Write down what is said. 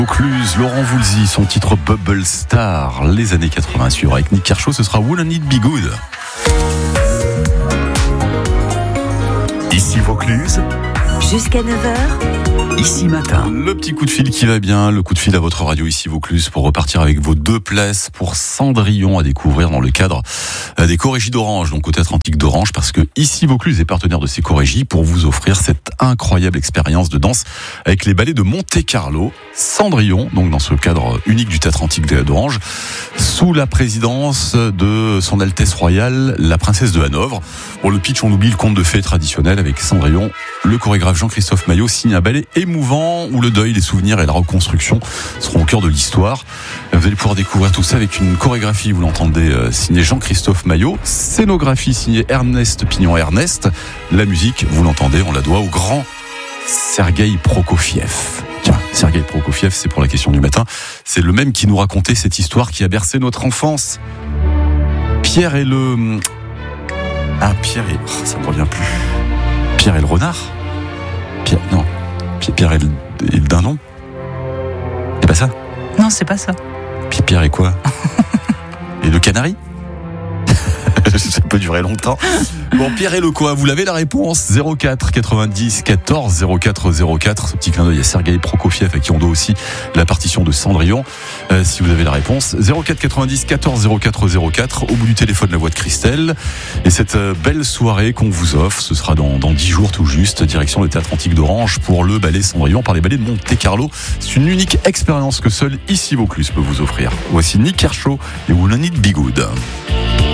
Vaucluse, Laurent Voulzy, son titre Bubble Star, les années 80 suivre avec Nick Kershaw, ce sera Wouldn't It Be Good. Ici Vaucluse, jusqu'à 9h, ici matin. Le petit coup de fil qui va bien, le coup de fil à votre radio ici Vaucluse pour repartir avec vos 2 places pour Cendrillon à découvrir dans le cadre des chorégies d'Orange, donc au Théâtre Antique d'Orange, parce que ici Vaucluse est partenaire de ces chorégies pour vous offrir cette incroyable expérience de danse avec les ballets de Monte-Carlo, Cendrillon, donc dans ce cadre unique du Théâtre Antique d'Orange, sous la présidence de son Altesse Royale, la Princesse de Hanovre. Pour le pitch, on oublie le conte de fées traditionnel avec Cendrillon. Le chorégraphe Jean-Christophe Maillot signe un ballet émouvant où le deuil, les souvenirs et la reconstruction seront au cœur de l'histoire. Vous allez pouvoir découvrir tout ça avec une chorégraphie, vous l'entendez, signée Jean-Christophe Maillot, scénographie signée Ernest Pignon-Ernest. La musique, vous l'entendez, on la doit au grand Sergueï Prokofiev. Tiens, Sergueï Prokofiev, c'est pour la question du matin. C'est le même qui nous racontait cette histoire qui a bercé notre enfance. Pierre et le... Ah, Pierre et... Oh, ça ne me revient plus. Pierre et le renard ? Non. Pierre et le dindon ? C'est pas ça ? Non, c'est pas ça. Pierre et quoi ? Et le canari ? Ça peut durer longtemps. Bon, Pierre et le quoi ? Vous l'avez la réponse ? 04 90 14 04 04. Ce petit clin d'œil à Sergueï Prokofiev à qui on doit aussi la partition de Cendrillon. Si vous avez la réponse, 04 90 14 04 04. Au bout du téléphone, la voix de Christelle. Et cette belle soirée qu'on vous offre, ce sera dans 10 jours tout juste, direction le Théâtre Antique d'Orange pour le ballet Cendrillon par les ballets de Monte-Carlo. C'est une unique expérience que seul ici Vaucluse peut vous offrir. Voici Nick Kershaw et Wouldn't It Be Good.